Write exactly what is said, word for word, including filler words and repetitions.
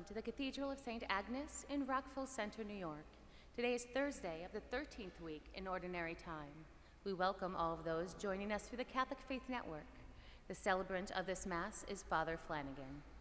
to the Cathedral of Saint Agnes in Rockville Center, New York. Today is Thursday of the thirteenth week in Ordinary Time. We welcome all of those joining us through the Catholic Faith Network. The celebrant of this Mass is Father Flanagan.